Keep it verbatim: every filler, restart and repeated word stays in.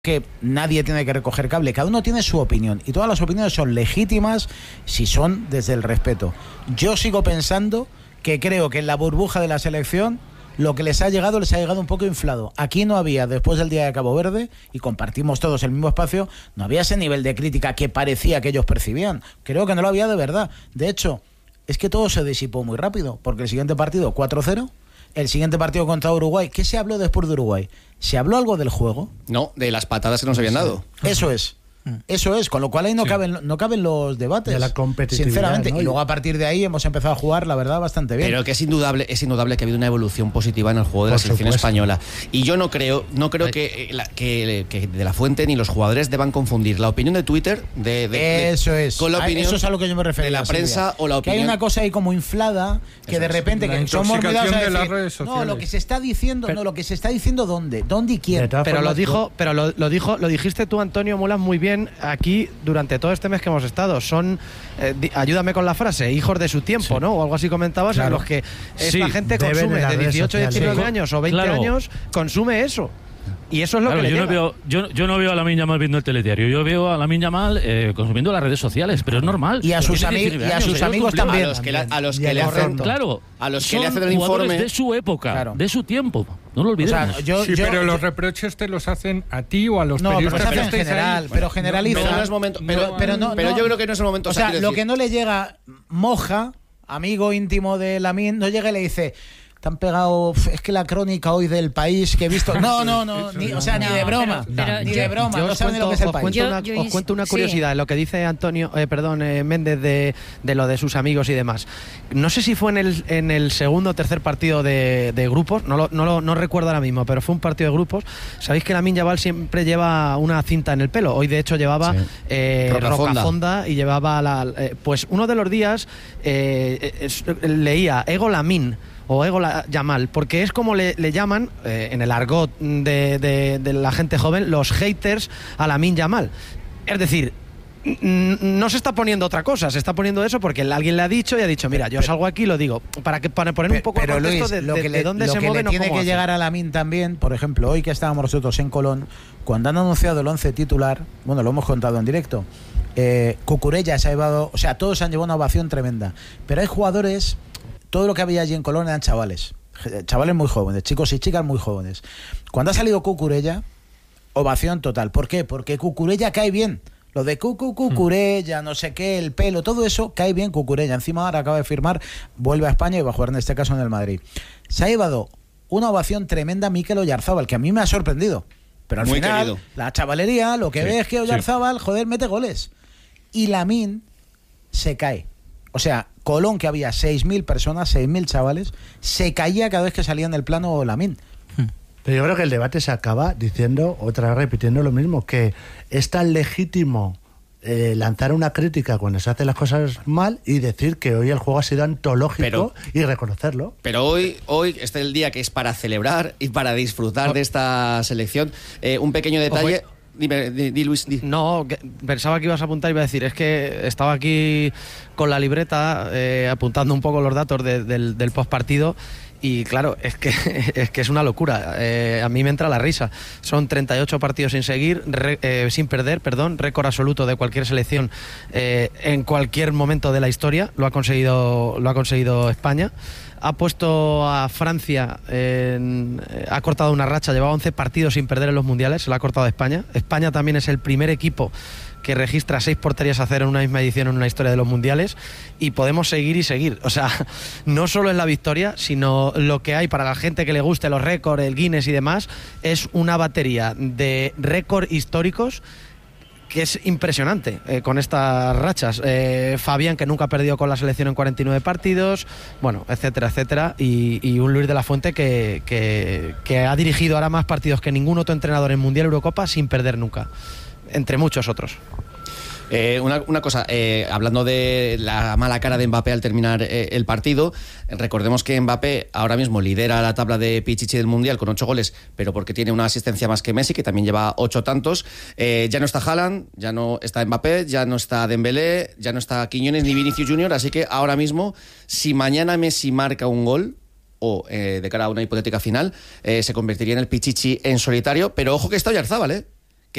que nadie tiene que recoger cable, cada uno tiene su opinión y todas las opiniones son legítimas si son desde el respeto. Yo sigo pensando que creo que en la burbuja de la selección lo que les ha llegado, les ha llegado un poco inflado. Aquí no había, después del día de Cabo Verde, y compartimos todos el mismo espacio, no había ese nivel de crítica que parecía que ellos percibían. Creo que no lo había de verdad. De hecho, es que todo se disipó muy rápido, porque el siguiente partido, cuatro cero, el siguiente partido contra Uruguay, ¿qué se habló después de Uruguay? ¿Se habló algo del juego? No, de las patadas que nos habían dado. Eso es. Eso es, con lo cual ahí no, sí. caben, no caben los debates. De la competitividad, sinceramente, ¿no? y luego a partir de ahí hemos empezado a jugar, la verdad, bastante bien. Pero que es indudable, es indudable que ha habido una evolución positiva en el juego de Por la selección supuesto. española. Y yo no creo, no creo que, la, que, que De La Fuente ni los jugadores deban confundir la opinión de Twitter de, de, eso es. con la opinión eso es a lo que yo me refiero. De la prensa o la opinión. Que hay una cosa ahí como inflada que eso de repente es. que somos olvidados de las redes sociales. No, lo que se está diciendo, pero, no, lo que se está diciendo dónde, dónde y quién. Pero lo dijo, pero lo, lo dijo, lo dijiste tú, Antonio Mulas, muy bien aquí durante todo este mes que hemos estado. Son, eh, di, ayúdame con la frase, hijos de su tiempo, sí. ¿no? O algo así comentabas, claro. en los que esta sí, gente consume de dieciocho, diecinueve años o veinte claro. años, consume eso. Y eso es lo claro, que le yo llega. no veo yo, yo no veo a Lamine Yamal viendo el telediario, yo veo a Lamine Yamal eh, consumiendo las redes sociales, pero es normal. Y a sus, ami y a sus amigos también. A los que, la, a los que le hacen, claro, a los que le hacen el informe de su época, claro. de su tiempo. No lo olvidemos. O sea, yo, sí, yo, pero yo, los reproches te los hacen a ti o a los no, periodistas. No, pero en general, ahí. pero generaliza. Pero no es momento. Pero, no, pero, no, pero no, yo creo que no es el momento. O sea, o sea lo decir. que no le llega Moja, amigo íntimo de Lamine, no llega y le dice. Te han pegado, es que la crónica hoy del País que he visto. No, no, no, ni, o sea, no, ni de broma. Pero, pero ni yo, de broma, no saben lo que es el País. Os cuento una, yo, os cuento una curiosidad, sí. lo que dice Antonio, eh, perdón, eh, Méndez de, de lo de sus amigos y demás. No sé si fue en el, en el segundo o tercer partido de, de grupos, no lo, no lo no recuerdo ahora mismo, pero fue un partido de grupos. Sabéis que Lamine Yamal siempre lleva una cinta en el pelo. Hoy, de hecho, llevaba sí. eh, Rocafonda y llevaba la. Eh, pues uno de los días eh, es, leía Ego Lamine. O Ego Yamal, porque es como le, le llaman, eh, en el argot de, de, de la gente joven, los haters a Lamine Yamal. Es decir, no se está poniendo otra cosa, se está poniendo eso porque alguien le ha dicho y ha dicho, mira, yo salgo aquí y lo digo, para que para poner un poco pero, el contexto Luis, de, lo de, que de le, dónde lo se que mueve, le tiene no que hace. llegar a Lamine también, por ejemplo, hoy que estábamos nosotros en Colón, cuando han anunciado el once titular, bueno, lo hemos contado en directo, eh, Cucurella se ha llevado, o sea, todos se han llevado una ovación tremenda, pero hay jugadores, todo lo que había allí en Colón eran chavales. Chavales muy jóvenes, chicos y chicas muy jóvenes. Cuando ha salido Cucurella, ovación total. ¿Por qué? Porque Cucurella cae bien. Lo de Cucu, Cucurella, no sé qué, el pelo, todo eso cae bien Cucurella. Encima ahora acaba de firmar, vuelve a España y va a jugar en este caso en el Madrid. Se ha llevado una ovación tremenda Mikel Oyarzábal, que a mí me ha sorprendido. Pero al muy final, querido. La chavalería, lo que sí, ve es que Oyarzábal, sí. joder, mete goles. Y Lamine se cae. O sea, Colón, que había seis mil personas, seis mil chavales, se caía cada vez que salía en el plano Lamine. Pero yo creo que el debate se acaba diciendo, otra vez repitiendo lo mismo, que es tan legítimo eh, lanzar una crítica cuando se hacen las cosas mal y decir que hoy el juego ha sido antológico pero, y reconocerlo. Pero hoy, hoy este es el día que es para celebrar y para disfrutar oh. de esta selección. Eh, un pequeño detalle... Oh, Dime, di, di Luis, di. No, que pensaba que ibas a apuntar y iba a decir, es que estaba aquí con la libreta eh, apuntando un poco los datos de, del, del postpartido y claro, es que es que es una locura. Eh, a mí me entra la risa. Son treinta y ocho partidos sin seguir, re, eh, sin perder, perdón, récord absoluto de cualquier selección eh, en cualquier momento de la historia. Lo ha conseguido, lo ha conseguido España. Ha puesto a Francia, en, ha cortado una racha, llevaba once partidos sin perder en los mundiales, se la ha cortado a España. España también es el primer equipo que registra seis porterías a cero en una misma edición en una historia de los mundiales y podemos seguir y seguir. O sea, no solo es la victoria, sino lo que hay para la gente que le guste los récords, el Guinness y demás, es una batería de récords históricos que es impresionante eh, con estas rachas. Eh, Fabián, que nunca ha perdido con la selección en cuarenta y nueve partidos, bueno, etcétera, etcétera, y, y un Luis de la Fuente que, que, que ha dirigido ahora más partidos que ningún otro entrenador en Mundial Eurocopa sin perder nunca, entre muchos otros. Eh, una, una cosa, eh, hablando de la mala cara de Mbappé al terminar eh, el partido, recordemos que Mbappé ahora mismo lidera la tabla de Pichichi del Mundial con ocho goles, pero porque tiene una asistencia más que Messi, que también lleva ocho tantos. Eh, ya no está Haaland, ya no está Mbappé, ya no está Dembélé, ya no está Quiñones ni Vinicius Junior, así que ahora mismo, si mañana Messi marca un gol, o eh, de cara a una hipotética final, eh, se convertiría en el Pichichi en solitario, pero ojo que está Oyarzábal, ¿eh?